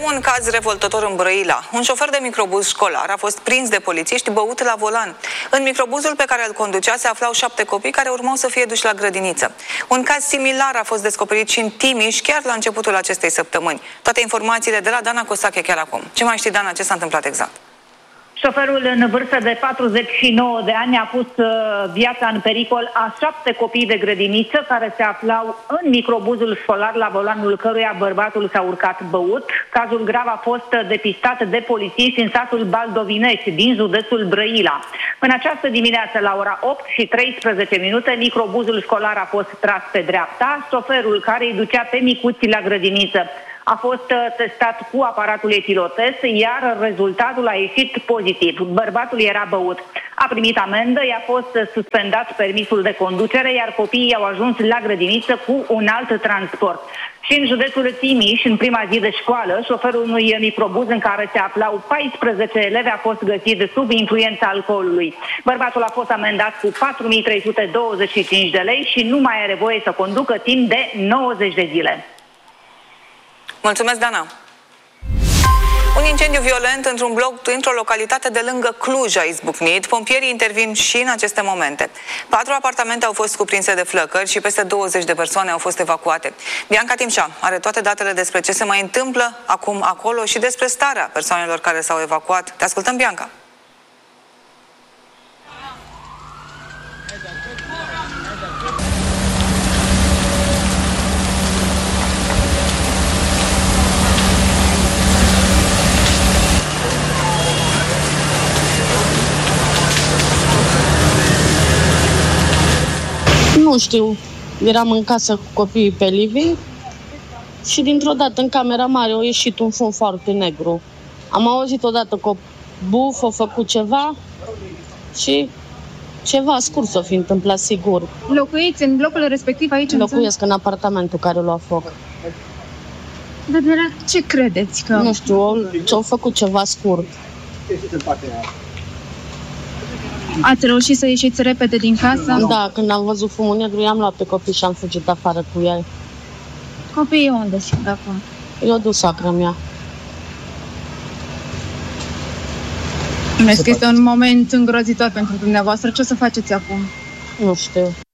un caz revoltător în Brăila. Un șofer de microbuz școlar a fost prins de polițiști băut la volan. În microbuzul pe care îl conducea se aflau 7 copii care urmau să fie duși la grădiniță. Un caz similar a fost descoperit și în Timiș chiar la începutul acestei săptămâni. Toate informațiile de la Dana Costache chiar acum. Ce mai știi, Dana, ce s-a întâmplat exact? Șoferul în vârstă de 49 de ani a pus viața în pericol a 7 copii de grădiniță care se aflau în microbuzul școlar la volanul căruia bărbatul s-a urcat băut. Cazul grav a fost depistat de polițiști în satul Baldovinești din județul Brăila. În această dimineață, la ora 8:13, microbuzul școlar a fost tras pe dreapta. Șoferul care îi ducea pe micuți la grădiniță a fost testat cu aparatul etilotest, iar rezultatul a ieșit pozitiv. Bărbatul era băut. A primit amendă, i-a fost suspendat permisul de conducere, iar copiii au ajuns la grădiniță cu un alt transport. Și în județul Timiș, în prima zi de școală, șoferul unui microbuz în care se aflau 14 elevi a fost găsit sub influența alcoolului. Bărbatul a fost amendat cu 4.325 de lei și nu mai are voie să conducă timp de 90 de zile. Mulțumesc, Dana! Un incendiu violent într-un bloc într-o localitate de lângă Cluj a izbucnit. Pompierii intervin și în aceste momente. 4 apartamente au fost cuprinse de flăcări și peste 20 de persoane au fost evacuate. Bianca Timșa are toate datele despre ce se mai întâmplă acum acolo și despre starea persoanelor care s-au evacuat. Te ascultăm, Bianca! Nu știu, eram în casă cu copiii pe living și dintr-o dată în camera mare a ieșit un fum foarte negru. Am auzit odată că o buf, a făcut ceva și ceva scurt s-o fi întâmplat, sigur. Locuiți în blocul respectiv aici? Locuiesc în apartamentul care lua foc. Dar de la ce credeți că... Nu știu, ce-au făcut ceva scurt. Ați reușit să ieșiți repede din casă? Da, când am văzut fumul negru, i-am luat pe copii și am fugit afară cu el. Copiii unde sunt acum? I-o dus soacră mea. Este un moment îngrozitor pentru dumneavoastră. Ce o să faceți acum? Nu știu.